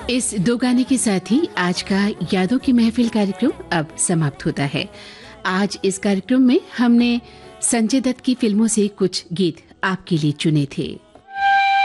इस दो गाने के साथ ही आज का यादों की महफिल कार्यक्रम अब समाप्त होता है। आज इस कार्यक्रम में हमने संजय दत्त की फिल्मों से कुछ गीत आपके लिए चुने थे।